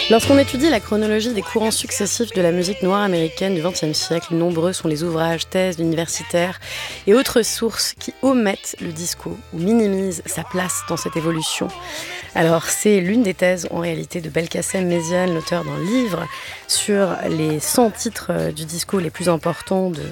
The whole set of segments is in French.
Lorsqu'on étudie la chronologie des courants successifs de la musique noire américaine du XXe siècle, nombreux sont les ouvrages, thèses universitaires et autres sources qui omettent le disco ou minimisent sa place dans cette évolution. Alors, c'est l'une des thèses en réalité de Belkacem Méziane, l'auteur d'un livre sur les 100 titres du disco les plus importants de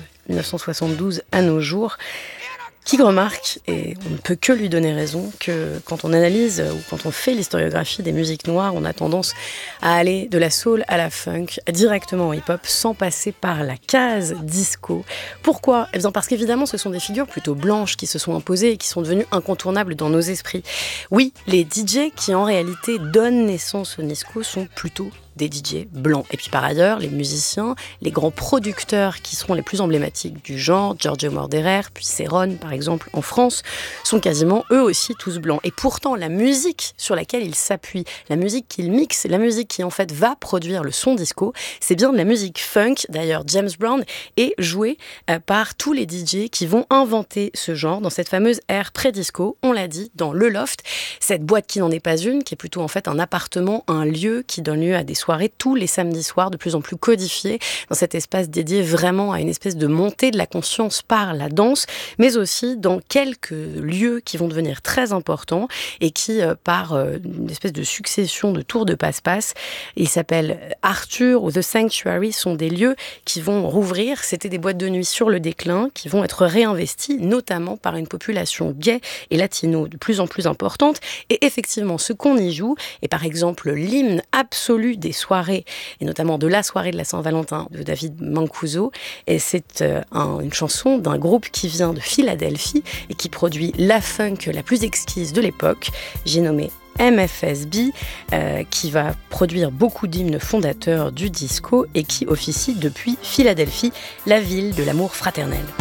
1972 à nos jours, qui remarque, et on ne peut que lui donner raison, que quand on analyse ou quand on fait l'historiographie des musiques noires, on a tendance à aller de la soul à la funk, directement au hip-hop, sans passer par la case disco. Pourquoi ? Eh bien parce qu'évidemment, ce sont des figures plutôt blanches qui se sont imposées et qui sont devenues incontournables dans nos esprits. Oui, les DJ qui en réalité donnent naissance au disco sont plutôt des DJ blancs. Et puis par ailleurs, les musiciens, les grands producteurs qui seront les plus emblématiques du genre, Giorgio Moroder, puis Céron par exemple en France, sont quasiment eux aussi tous blancs. Et pourtant, la musique sur laquelle ils s'appuient, la musique qu'ils mixent, la musique qui en fait va produire le son disco, c'est bien de la musique funk. D'ailleurs, James Brown est joué par tous les DJ qui vont inventer ce genre dans cette fameuse ère pré-disco, on l'a dit, dans le Loft, cette boîte qui n'en est pas une, qui est plutôt en fait un appartement, un lieu qui donne lieu à des soirées tous les samedis soirs, de plus en plus codifiées dans cet espace dédié vraiment à une espèce de montée de la conscience par la danse, mais aussi dans quelques lieux qui vont devenir très importants et qui, par une espèce de succession de tours de passe-passe, ils s'appellent Arthur ou The Sanctuary, sont des lieux qui vont rouvrir. C'était des boîtes de nuit sur le déclin qui vont être réinvesties, notamment par une population gay et latino de plus en plus importante. Et effectivement, ce qu'on y joue est par exemple l'hymne absolu des soirées, et notamment de la soirée de la Saint-Valentin de David Mancuso. Et c'est une chanson d'un groupe qui vient de Philadelphie et qui produit la funk la plus exquise de l'époque. J'ai nommé MFSB, qui va produire beaucoup d'hymnes fondateurs du disco et qui officie depuis Philadelphie, la ville de l'amour fraternel.